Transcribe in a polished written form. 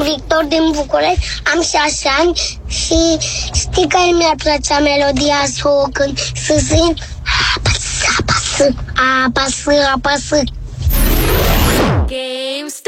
Victor din București, am 6 ani și știi care mi-ar plăcea melodia să o cânt, să simt apasă, apasă, apasă, apasă.